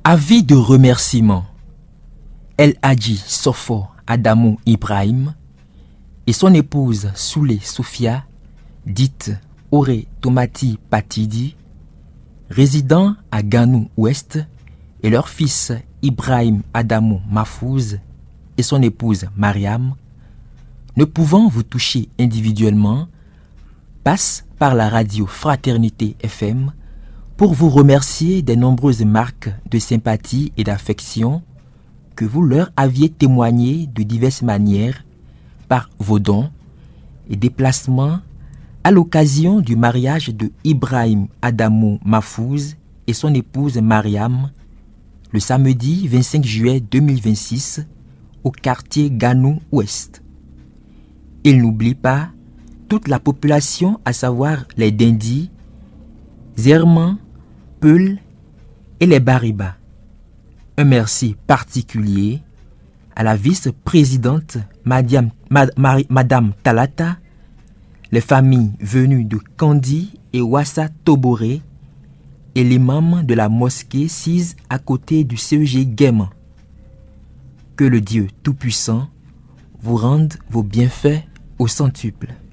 Avis de remerciement. El Hadji Sofo Adamou Ibrahim et son épouse Soulé Sophia, dite Oré Tomati Patidi, résidant à Ganou Ouest, et leur fils Ibrahim Adamou Mafouz et son épouse Mariam, ne pouvant vous toucher individuellement, passent par la radio Fraternité FM pour vous remercier des nombreuses marques de sympathie et d'affection que vous leur aviez témoignées de diverses manières par vos dons et déplacements à l'occasion du mariage de Ibrahim Adamou Mafouz et son épouse Mariam le samedi 25 juillet 2026 au quartier Ganou Ouest. Il n'oublie pas toute la population, à savoir les Dindis, Zerman, Peul et les Bariba. Un merci particulier à la vice-présidente Madame Talata, les familles venues de Kandi et Wassa Toboré et l'imam de la mosquée sise à côté du CEG Guéman. Que le Dieu Tout-Puissant vous rende vos bienfaits au centuple.